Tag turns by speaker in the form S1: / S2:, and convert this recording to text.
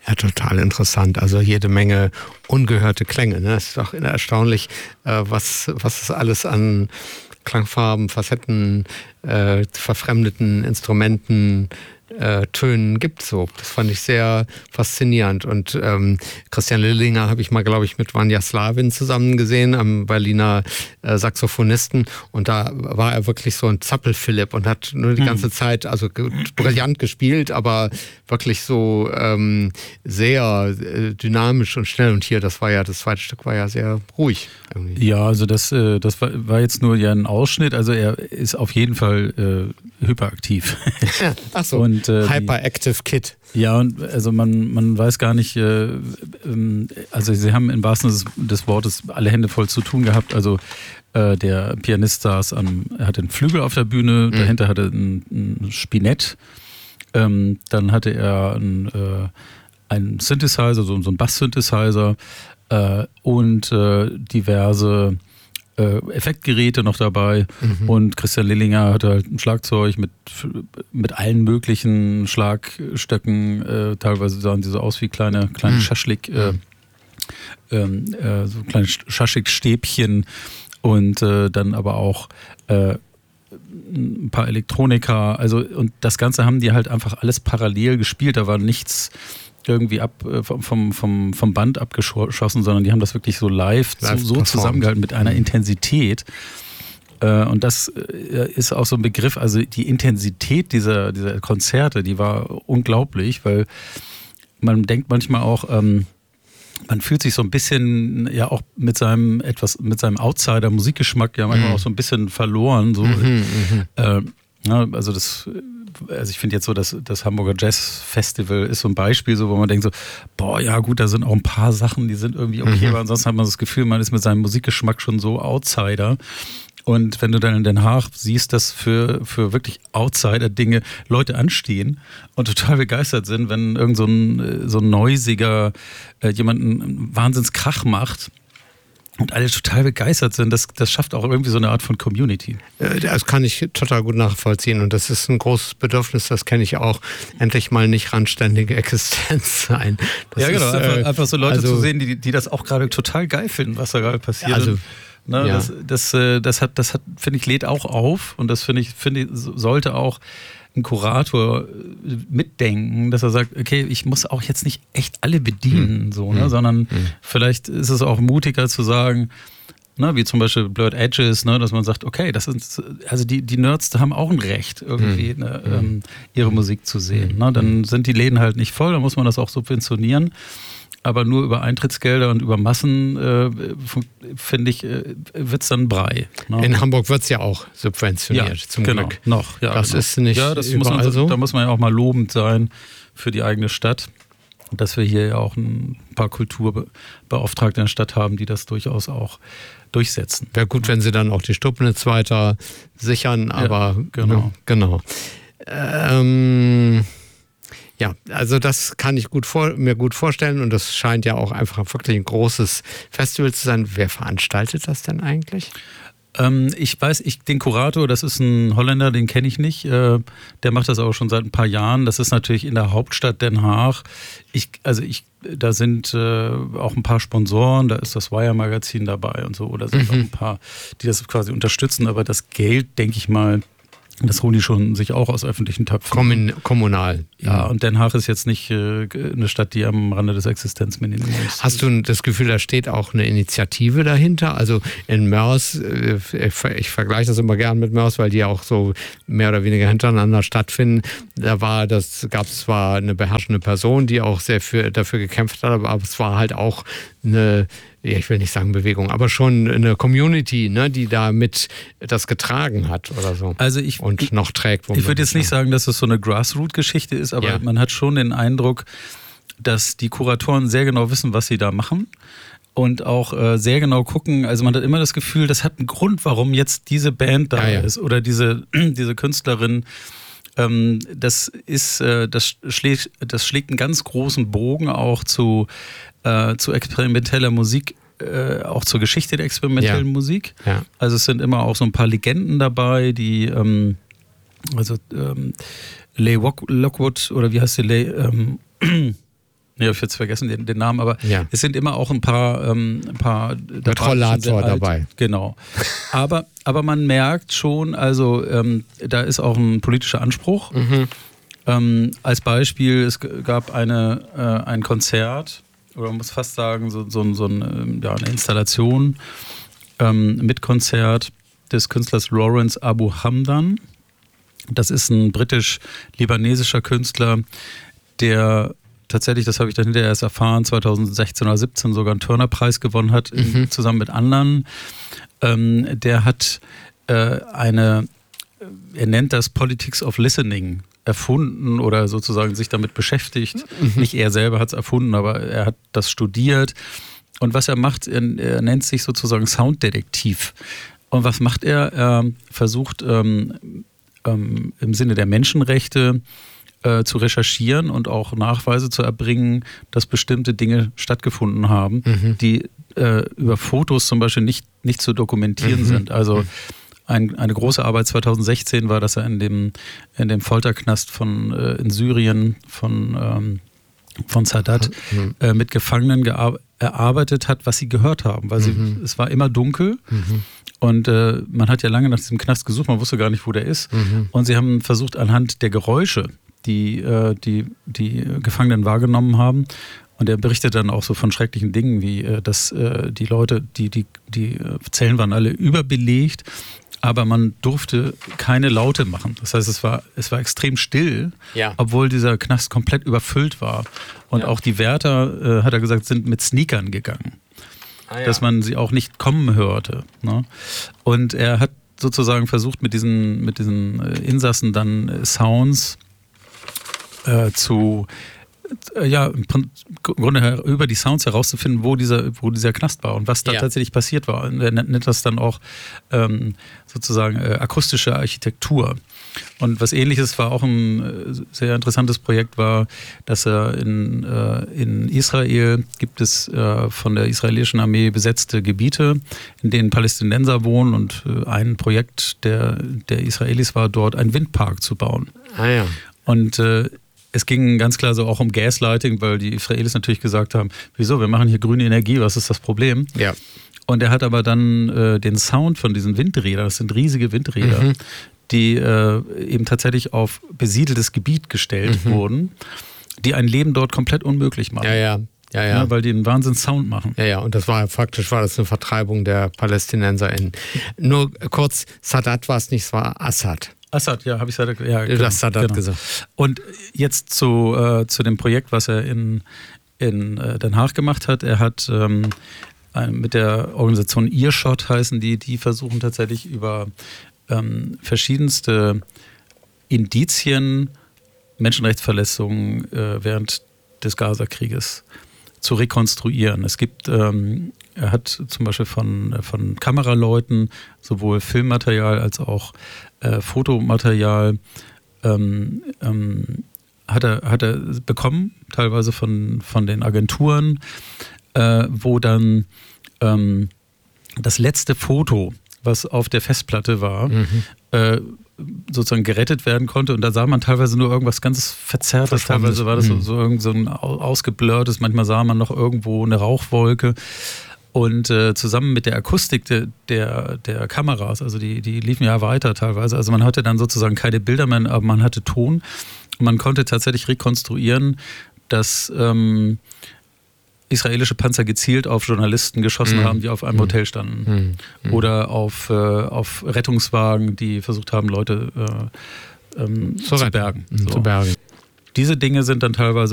S1: Ja, total interessant. Also jede Menge ungehörte Klänge. Ne? Es ist auch erstaunlich, was es alles an Klangfarben, Facetten, verfremdeten Instrumenten, Tönen gibt so. Das fand ich sehr faszinierend. Und Christian Lillinger habe ich mal, glaube ich, mit Vanja Slavin zusammen gesehen, am Berliner Saxophonisten. Und da war er wirklich so ein Zappel-Philipp und hat nur die ganze Zeit, also brillant gespielt, aber wirklich so sehr dynamisch und schnell. Und hier, das zweite Stück war ja sehr ruhig. Irgendwie.
S2: Ja, also das war jetzt nur ja ein Ausschnitt. Also er ist auf jeden Fall hyperaktiv.
S1: Ach so.
S2: Und,
S1: Hyperactive Kid.
S2: Ja, und also man weiß gar nicht, also sie haben im wahrsten Sinne des Wortes alle Hände voll zu tun gehabt. Also der Pianist er hatte einen Flügel auf der Bühne, dahinter hatte ein Spinett, dann hatte er einen Synthesizer, so einen Bass-Synthesizer und diverse Effektgeräte noch dabei und Christian Lillinger hatte halt ein Schlagzeug mit allen möglichen Schlagstöcken, teilweise sahen die so aus wie kleine Schaschlik, so kleine Schaschlik-Stäbchen und dann aber auch ein paar Elektronika, also und das Ganze haben die halt einfach alles parallel gespielt, da war nichts irgendwie vom Band abgeschossen, sondern die haben das wirklich so live so zusammengehalten mit einer Intensität. Und das ist auch so ein Begriff, also die Intensität dieser Konzerte, die war unglaublich, weil man denkt manchmal auch, man fühlt sich so ein bisschen ja auch mit seinem Outsider-Musikgeschmack ja manchmal auch so ein bisschen verloren. So. Also ich finde jetzt so, das Hamburger Jazz Festival ist so ein Beispiel, so, wo man denkt so, boah, ja gut, da sind auch ein paar Sachen, die sind irgendwie okay, aber ansonsten hat man das Gefühl, man ist mit seinem Musikgeschmack schon so Outsider. Und wenn du dann in Den Haag siehst, dass für wirklich Outsider-Dinge Leute anstehen und total begeistert sind, wenn irgend so ein neusiger jemand einen Wahnsinnskrach macht, und alle total begeistert sind, das schafft auch irgendwie so eine Art von Community.
S1: Das kann ich total gut nachvollziehen und das ist ein großes Bedürfnis, das kenne ich auch, endlich mal nicht randständige Existenz sein. Das
S2: ja, genau,
S1: ist,
S2: einfach so Leute zu sehen, die das auch gerade total geil finden, was da gerade passiert.
S1: Also, ja.
S2: Das hat, finde ich, lädt auch auf und das finde ich, sollte auch ein Kurator mitdenken, dass er sagt, okay, ich muss auch jetzt nicht echt alle bedienen, sondern vielleicht ist es auch mutiger zu sagen, wie zum Beispiel Blurred Edges, dass man sagt, okay, das sind, also die Nerds haben auch ein Recht, irgendwie ihre Musik zu sehen. Dann sind die Läden halt nicht voll, dann muss man das auch subventionieren. Aber nur über Eintrittsgelder und über Massen, finde ich, wird es dann Brei. Ne?
S1: In Hamburg wird es ja auch subventioniert, zum Glück.
S2: Noch. Ja,
S1: das ist nicht überall so.
S2: Da muss man ja auch mal lobend sein für die eigene Stadt. Dass wir hier ja auch ein paar Kulturbeauftragte in der Stadt haben, die das durchaus auch durchsetzen.
S1: Wäre gut, wenn sie dann auch die Stubnitz weiter sichern, aber genau. Ja, also das kann ich mir gut vorstellen und das scheint ja auch einfach wirklich ein großes Festival zu sein. Wer veranstaltet das denn eigentlich?
S2: Ich weiß, den Kurator, das ist ein Holländer, den kenne ich nicht. Der macht das auch schon seit ein paar Jahren. Das ist natürlich in der Hauptstadt Den Haag. Da sind auch ein paar Sponsoren, da ist das Wire-Magazin dabei und so. Oder sind auch ein paar, die das quasi unterstützen. Aber das Geld, denke ich mal, das holen die schon sich auch aus öffentlichen Töpfen.
S1: Kommunal.
S2: Ja, und Den Haag ist jetzt nicht eine Stadt, die am Rande des Existenzminimums ist.
S1: Hast du das Gefühl, da steht auch eine Initiative dahinter? Also in Moers, ich vergleiche das immer gern mit Moers, weil die ja auch so mehr oder weniger hintereinander stattfinden. Gab es zwar eine beherrschende Person, die auch sehr dafür gekämpft hat, aber es war halt auch eine, ich will nicht sagen Bewegung, aber schon eine Community, die da mit das getragen hat oder so.
S2: Also
S1: noch trägt.
S2: Ich würde jetzt nicht sagen, dass es so eine Grassroot-Geschichte ist, aber man hat schon den Eindruck, dass die Kuratoren sehr genau wissen, was sie da machen und auch sehr genau gucken. Also man hat immer das Gefühl, das hat einen Grund, warum jetzt diese Band da ist oder diese Künstlerin. Das schlägt einen ganz großen Bogen auch zu experimenteller Musik, auch zur Geschichte der experimentellen Musik. Ja. Also es sind immer auch so ein paar Legenden dabei, die Leigh Lockwood oder wie heißt sie? ich habe jetzt vergessen den Namen, aber es sind immer auch ein paar
S1: mit Rollator dabei.
S2: Genau. Aber man merkt schon, also da ist auch ein politischer Anspruch. Als Beispiel, es gab ein Konzert, oder man muss fast sagen, eine Installation mit Konzert des Künstlers Lawrence Abu Hamdan. Das ist ein britisch-libanesischer Künstler, der tatsächlich, das habe ich dann hinterher erst erfahren, 2016 oder 2017 sogar einen Turner-Preis gewonnen hat, zusammen mit anderen. Der hat er nennt das Politics of Listening erfunden oder sozusagen sich damit beschäftigt. Nicht er selber hat es erfunden, aber er hat das studiert. Und was er macht, er nennt sich sozusagen Sounddetektiv. Und was macht er? Er versucht im Sinne der Menschenrechte zu recherchieren und auch Nachweise zu erbringen, dass bestimmte Dinge stattgefunden haben, die über Fotos zum Beispiel nicht zu dokumentieren sind. Also eine große Arbeit 2016 war, dass er in dem Folterknast in Syrien von Sadat mit Gefangenen erarbeitet hat, was sie gehört haben, weil es war immer dunkel und man hat ja lange nach diesem Knast gesucht, man wusste gar nicht, wo der ist und sie haben versucht, anhand der Geräusche, die Gefangenen wahrgenommen haben, und er berichtet dann auch so von schrecklichen Dingen, wie dass die Leute, die Zellen waren alle überbelegt, aber man durfte keine Laute machen. Das heißt, es war extrem still, obwohl dieser Knast komplett überfüllt war. Und auch die Wärter, hat er gesagt, sind mit Sneakern gegangen. Dass man sie auch nicht kommen hörte. Ne? Und er hat sozusagen versucht, mit diesen Insassen dann Sounds im Grunde über die Sounds herauszufinden, wo dieser Knast war und was da tatsächlich passiert war. Und er nennt das dann auch sozusagen akustische Architektur. Und was Ähnliches war auch ein sehr interessantes Projekt, war, dass er in Israel gibt es von der israelischen Armee besetzte Gebiete, in denen Palästinenser wohnen, und ein Projekt der Israelis war, dort einen Windpark zu bauen. Und es ging ganz klar so auch um Gaslighting, weil die Israelis natürlich gesagt haben, wieso, wir machen hier grüne Energie, was ist das Problem?
S1: Ja.
S2: Und er hat aber dann den Sound von diesen Windrädern, das sind riesige Windräder, die eben tatsächlich auf besiedeltes Gebiet gestellt wurden, die ein Leben dort komplett unmöglich machen. Ja, weil die einen Wahnsinns-Sound machen.
S1: Ja, und das war faktisch eine Vertreibung der Palästinenser nur kurz, Sadat war es nicht, es war Assad.
S2: Assad, ja, habe ich Sadat gesagt. Ja,
S1: du hast Sadat gesagt.
S2: Und jetzt zu dem Projekt, was er in Den Haag gemacht hat. Er hat mit der Organisation Earshot heißen die versuchen tatsächlich über verschiedenste Indizien, Menschenrechtsverletzungen während des Gaza-Krieges zu rekonstruieren. Es gibt, er hat zum Beispiel von Kameraleuten sowohl Filmmaterial als auch Fotomaterial hat er bekommen, teilweise von den Agenturen, wo dann das letzte Foto, was auf der Festplatte war, sozusagen gerettet werden konnte. Und da sah man teilweise nur irgendwas ganz Verzerrtes. Teilweise war das so ein ausgeblurrtes. Manchmal sah man noch irgendwo eine Rauchwolke. Und zusammen mit der Akustik der Kameras, also die liefen ja weiter teilweise. Also man hatte dann sozusagen keine Bilder mehr, aber man hatte Ton. Und man konnte tatsächlich rekonstruieren, dass israelische Panzer gezielt auf Journalisten geschossen haben, die auf einem Hotel standen. Oder auf Rettungswagen, die versucht haben, Leute zu bergen.
S1: Zu bergen.
S2: Diese Dinge sind dann teilweise